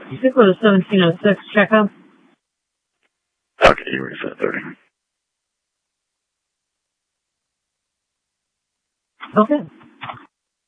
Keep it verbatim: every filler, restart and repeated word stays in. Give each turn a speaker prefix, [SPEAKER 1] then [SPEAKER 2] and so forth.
[SPEAKER 1] You think with a seventeen oh six checkup?
[SPEAKER 2] Okay, you reset thirty.
[SPEAKER 1] Okay.